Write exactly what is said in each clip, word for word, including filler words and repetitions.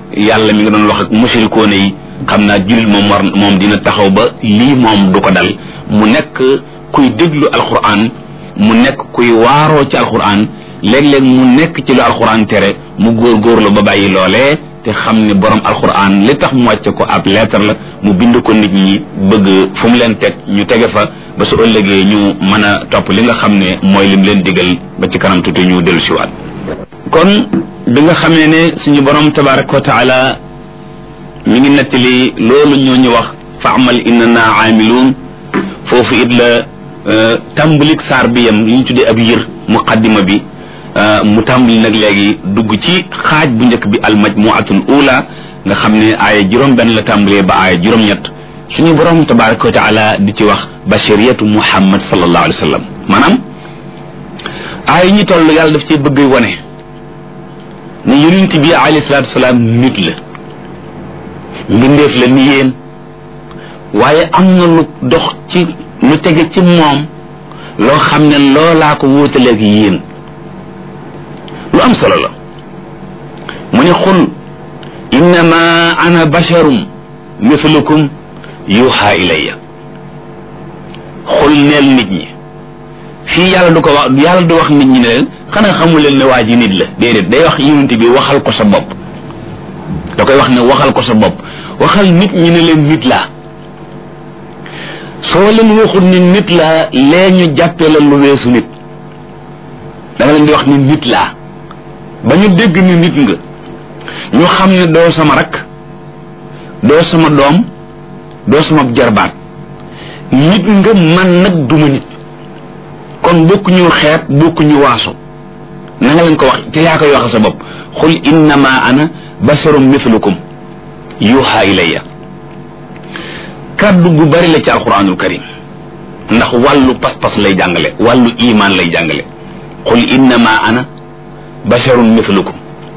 yàlla mi nga doon wax ak mushrikoone yi xam naa jullit moom war moom dina taxaw ba lii moom du ko dal mu nekk kuy déglu alquran mu nekk kuy waaroo ci alquran léeg-léeg mu nekk ci lu alquran tere mu góorgóorlu ba bàyyi loolee te xam ne borom alquran li tax mu wàcce ko ab lettre la mu bind ko nit ñi bëgg fu mu leen teg ñu tege fa ba su ëllëgee ñu mën a topp li nga xam ne mooy lim leen digal ba ci kanam tuuti ñu dellu siwaat kon bi nga xamee ne suñu borom tabaraka wa taala mi ngi nettali loolu ñoo ñu wax fa amal innana aamiluun foofu it la tàmbalik saar bi yam li ñu tuddee ab yër muqaddima bi mu tàmbali nag léegi dugg ci xaaj bu njëkk bi almajmuatul ula nga xam ne aaya juróom benn la tàmbalee ba aaya juróom ñett suñu borom tabaraka wa taala di ci wax bashiriyatu muhammad sallallahu alayhi wa sallam maanaam aaya ñu toll yàlla daf ci bëgg wane ne yonent bi alayhi salaatu wasalaam nit la mbindeef la ni yéen waaye am na lu dox ci lu tege ci moom loo xam ne loolaa ko wóotaleeg yéen lu am solo la mu ne xul innama ana basharum mithlukum yuha ilayya xul neel nit ñi fii yàlla du ko wax yàlla du wax nit ñi ne leen xanaa xamu leen ne waa ji nit la déedéet day wax yonent bi waxal ko sa bopp da koy wax ne waxal ko sa bopp waxal nit ñi ne leen nit laa soo leen waxul ni nit laa lee ñu jàppee la lu weesu nit da nga leen di wax ni nit laa ba ñu dégg ni nit nga ñu xam ne doo sama rakk doo sama doom doo sama jarbaat nit nga man nag duma nit kon bokku ñu xeet bokku ñu waaso na nga leen ko wax te yaa koy waxal sa bopp xul innama ana basharum mithlukum yuha ilayya kaddu gu bari la ci alquranul karim ndax wàllu pas-pas lay jàngale wàllu iman lay jàngale qul innama ana basharun mithlukum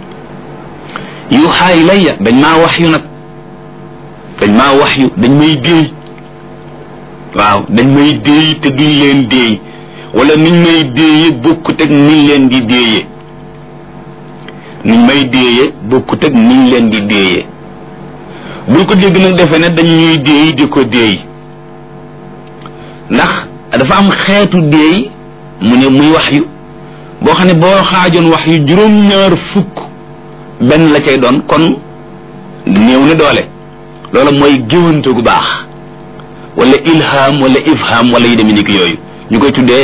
yuha ilayya dañ maa wax yu nag dañ maa wax yu dañ may déey waaw dañ may déey te duñ leen déey wala niñ may déeye bokkut ak niñ leen di déeye niñ may déeye bokkut ak niñ leen di déeye bul ko dégg nag defe ne dañ ñuy déey di ko déey ndax dafa am xeetu déey mu ne muy wax yu boo xam ne boo xaajoon wax yu juróom-ñaar fukk benn la cay doon kon néew na doole loola mooy géwante gu baax wala ilham wala ifham wala yi demee ni ki yooyu ñu koy tuddee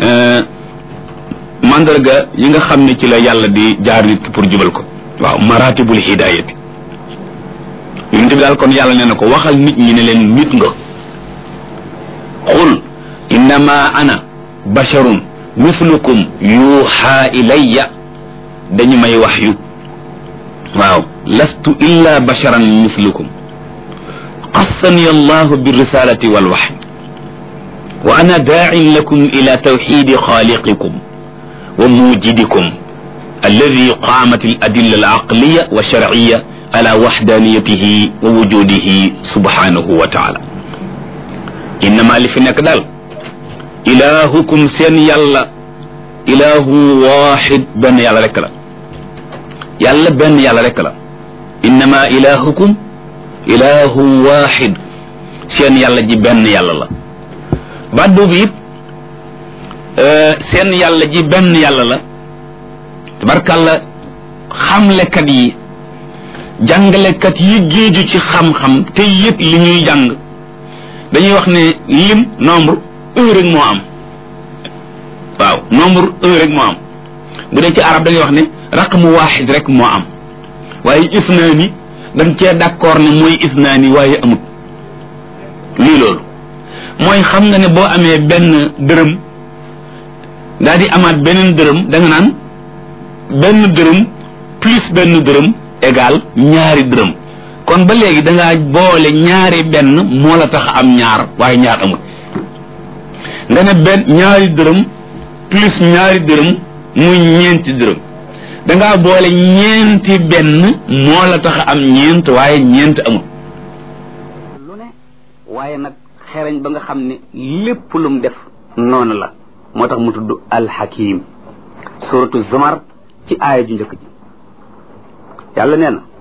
mandarga yi nga xam ne ci la yàlla di jaar nit ki pour jubal ko waaw maratibul hidayati yonent bi daal kon yàlla nee na ko waxal nit ñi ne leen nit nga qul innama ana basharun mithlukum yuha ilayya dañu may wax yu waaw lastu illa basharan mithlukum qassani allahu birrisalati walwahy wa ana daa'in lakum ila tawhidi khaliqikum wa mujidikum alladhi qamat al-adilla al-aqliya wa shar'iyya ala wahdaniyatihi wa wujudihi subhanahu wa ta'ala innama li fi nekk daal ilahukum seen yàlla ilahu wahid benn yàlla rek la yàlla benn yàlla rek la innama ilahukum ilahu wahid seen yàlla ji benn yàlla la baat boobu it seen yàlla ji benn yàlla la tabarkàlla xamlekat yi jàngalekat yi géeju ci xam-xam te yëpp li ñuy jàng dañuy wax ne lim nombre un rek moo am waaw nombre un rek moo am bu dee ci arab dañuy wax ne raqmu waaxid rek moo am waaye isnaani dañ cee d'accord ne mooy isnaani waaye amut lii loolu mooy xam nga ne boo amee benn dërëm daal di amaat beneen dërëm da nga naan benn dërëm plus benn dërëm égal ñaari dërëm kon ba léegi da ngaa boole ñaari benn moo la tax am ñaar waaye ñaar amut nga ne benn ñaari dërëm plus ñaari dërëm muy ñeenti dërëm da ngaa boole ñeenti benn moo la tax am ñeent waaye ñeent amut lu ne waaye nag xereñ ba nga xam ne lépp lum def noonu la moo tax mu tudd alxakim suratu zumar ci aaya ju njëkk ji yàlla nee na